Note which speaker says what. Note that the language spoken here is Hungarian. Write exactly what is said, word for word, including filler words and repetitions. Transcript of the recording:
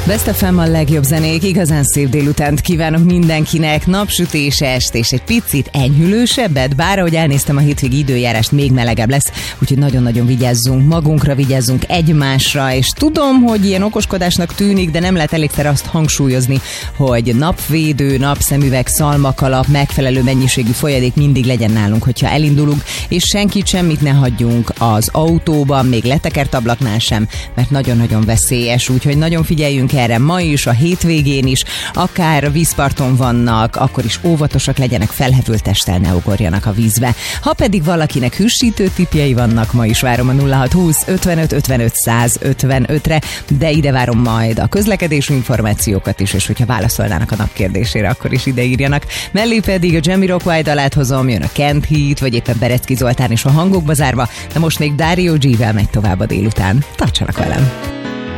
Speaker 1: Best ef em a legjobb zenék, igazán szép délutánt kívánok mindenkinek, napsütéses és egy picit enyhülősebbet, bár ahogy elnéztem a hétvégi időjárást, még melegebb lesz, úgyhogy nagyon-nagyon vigyázzunk magunkra, vigyázzunk egymásra, és tudom, hogy ilyen okoskodásnak tűnik, de nem lehet elégszer azt hangsúlyozni, hogy napvédő, napszemüveg, szalmakalap, megfelelő mennyiségű folyadék mindig legyen nálunk, hogyha elindulunk, és senkit semmit ne hagyjunk az autóban, még letekert ablaknál sem, mert nagyon-nagyon veszélyes, úgyhogy nagyon figyeljünk erre ma is, a hétvégén is, akár a vízparton vannak, akkor is óvatosak legyenek, felhevült testtel ne ugorjanak a vízbe. Ha pedig valakinek hűsítő tippjei vannak, ma is várom a nulla hat húsz ötvenöt ötvenöt száz ötvenötre, de ide várom majd a közlekedési információkat is, és hogyha válaszolnának a nap kérdésére, akkor is ide írjanak. Mellé pedig a Jamiroquai dalát hozom, jön a Kent Heat, vagy éppen Berecki Zoltán is a hangokba zárva, de most még Dario G-vel megy tovább a délután. Tartsanak velem!